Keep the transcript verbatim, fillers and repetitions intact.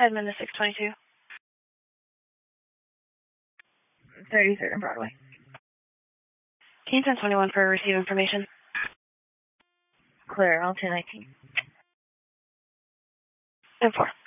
Edmund to six twenty-two. thirty-third and Broadway. Can you ten twenty-one for receive information? Clear, L two nineteen. And four.